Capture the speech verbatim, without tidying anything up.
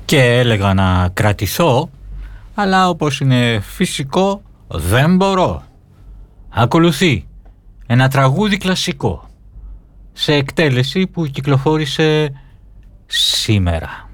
Και έλεγα να κρατηθώ, αλλά όπως είναι φυσικό δεν μπορώ. Ακολουθεί ένα τραγούδι κλασικό σε εκτέλεση που κυκλοφόρησε σήμερα.